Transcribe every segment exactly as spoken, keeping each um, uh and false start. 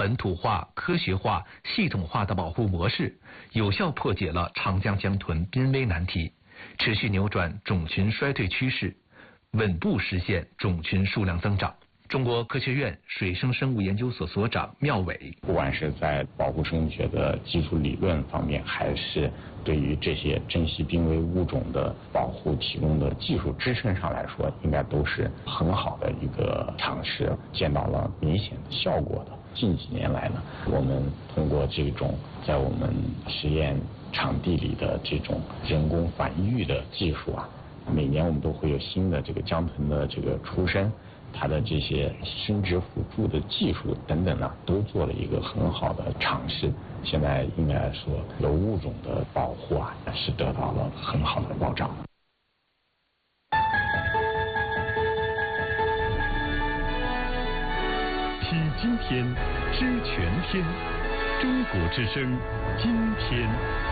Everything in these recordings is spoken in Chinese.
本土化、科学化、系统化的保护模式，有效破解了长江江豚濒危难题，持续扭转种群衰退趋势，稳步实现种群数量增长。中国科学院水生生物研究所所长缪伟， 不管是在保护生物学的基础理论方面，还是对于这些珍稀濒危物种的保护提供的技术支撑上来说，应该都是很好的一个尝试，见到了明显的效果的。近几年来呢，我们通过这种在我们实验场地里的这种人工繁育的技术啊，每年我们都会有新的这个江豚的这个出生，它的这些生殖辅助的技术等等呢，都做了一个很好的尝试。现在应该说，有物种的保护啊，是得到了很好的保障。 体今天，知全天，中国之声，今天。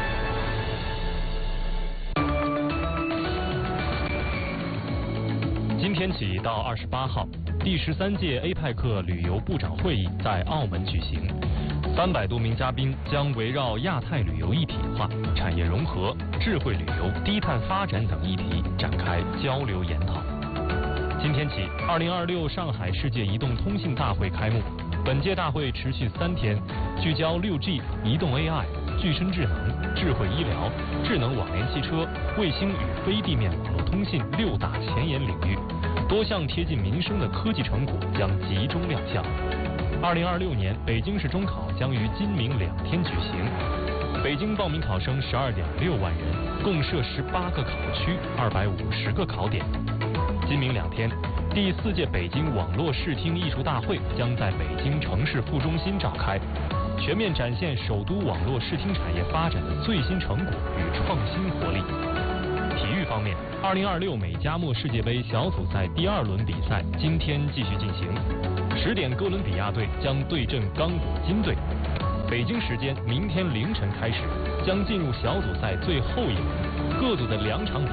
今天起到二十八号，第十三届 A 派克旅游部长会议在澳门举行，三百多名嘉宾将围绕亚太旅游一体化、产业融合、智慧旅游、低碳发展等议题展开交流研讨。今天起，二零二六上海世界移动通信大会开幕。本届大会持续三天，聚焦 六 G、移动 A I、具身智能、智慧医疗、智能网联汽车、卫星与非地面网络通信六大前沿领域，多项贴近民生的科技成果将集中亮相。二零二六年北京市中考将于今明两天举行，北京报名考生十二点六万人，共设十八个考区，二百五十个考点。今明两天，第四届北京网络视听艺术大会将在北京城市副中心召开，全面展现首都网络视听产业发展的最新成果与创新活力。体育方面，二零二六美加墨世界杯小组赛第二轮比赛今天继续进行，十点哥伦比亚队将对阵刚果金队。北京时间明天凌晨开始，将进入小组赛最后一轮，各组的两场比